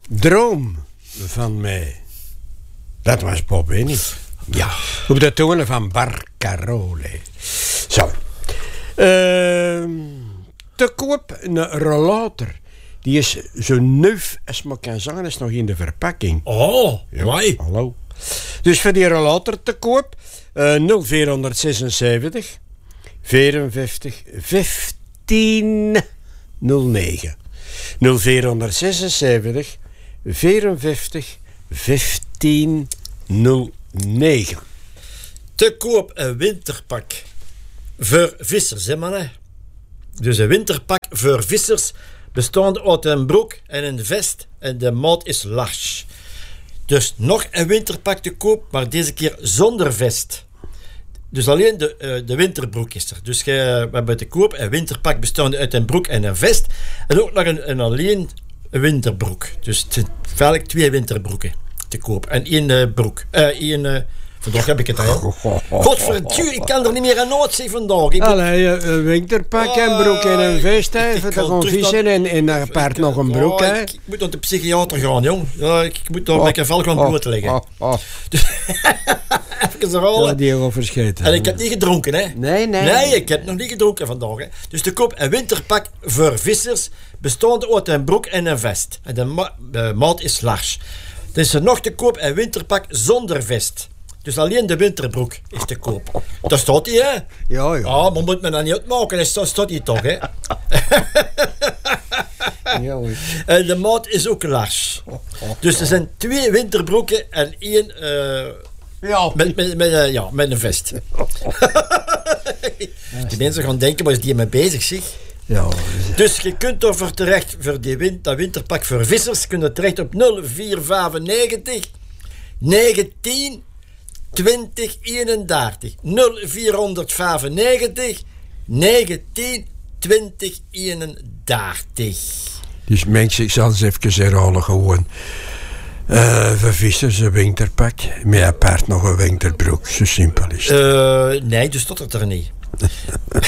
Droom van mij. Dat was Bob Winnie. Ja, op de tonen van Barcarole. Zo. Te koop een rollator. Die is zo neuf als maar kan zeggen, is nog in de verpakking. Oh, ja, mooi. Hallo. Dus voor die rollator te koop 0476 54 15 09. 0476 54 15 09. Te koop een winterpak voor vissers, hè mannen? Dus een winterpak voor vissers bestaande uit een broek en een vest en de maat is large. Dus nog een winterpak te koop, maar deze keer zonder vest. Dus alleen de winterbroek is er. Dus we hebben te koop een winterpak bestaande uit een broek en een vest. En ook nog een alleen winterbroek. Dus het zijn feitelijk 2 winterbroeken te koop. En 1 broek. Vandaag heb ik het al. Godverdomme, ik kan er niet meer aan uitzien vandaag. Allee, een winterpak, een broek en een vest, hè, voor te gaan vissen en apart nog een broek, hè. Ik moet naar de psychiater gaan, jong. Ja, ik moet daar met een vel gaan bloot leggen. Dus, even herhalen. Ja, die hebben verscheten. En ik heb niet gedronken, hè. Nee, ik heb nog niet gedronken vandaag, hè. Dus te koop een winterpak voor vissers, bestaande uit een broek en een vest. En de maat is large. Dus er nog te koop een winterpak zonder vest. Dus alleen de winterbroek is te koop. Daar staat hij, hè? Ja. Ah, maar moet men dat niet uitmaken, dat staat hij toch, hè? Ja, hoor. En de maat is ook large. Dus er zijn 2 winterbroeken en 1 met een vest. Die mensen gaan denken, waar is die mee bezig, zeg? Ja. Dus je kunt ervoor terecht, voor dat winterpak voor vissers, kun je terecht op 0495 19 20 31. 0495 19 20 31. Dus mensen, ik zal eens even herhalen gewoon. Voor vissers een winterpak, met apart nog een winterbroek. Zo simpel is het. Nee, dus tot het er niet.